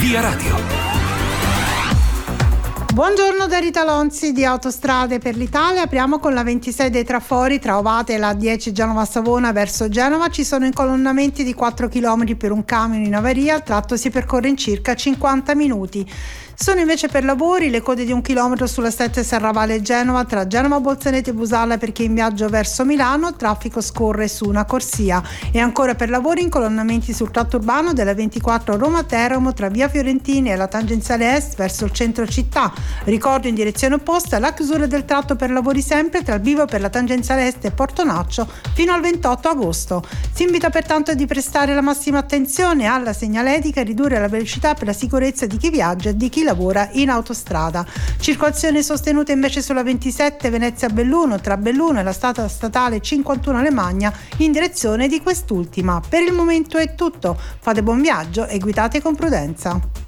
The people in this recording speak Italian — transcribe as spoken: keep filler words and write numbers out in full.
Via Radio. Buongiorno da Rita Lonzi di Autostrade per l'Italia. Apriamo con la ventisei dei trafori tra Ovate e la dieci Genova-Savona verso Genova. Ci sono incolonnamenti di quattro chilometri per un camion in avaria. Il tratto si percorre in circa cinquanta minuti. Sono invece per lavori le code di un chilometro sulla sette Serravalle Genova tra Genova Bolzaneto e Busalla per chi è in viaggio verso Milano. Il traffico scorre su una corsia. E ancora per lavori incolonnamenti sul tratto urbano della ventiquattro Roma-Teramo tra via Fiorentini e la tangenziale est verso il centro città. Ricordo in direzione opposta la chiusura del tratto per lavori sempre tra il bivio per la tangenziale est e Portonaccio fino al ventotto agosto. Si invita pertanto di prestare la massima attenzione alla segnaletica e ridurre la velocità per la sicurezza di chi viaggia e di chi lavora in autostrada. Circolazione sostenuta invece sulla ventisette Venezia-Belluno tra Belluno e la strada statale cinquantuno Alemagna in direzione di quest'ultima. Per il momento è tutto. Fate buon viaggio e guidate con prudenza.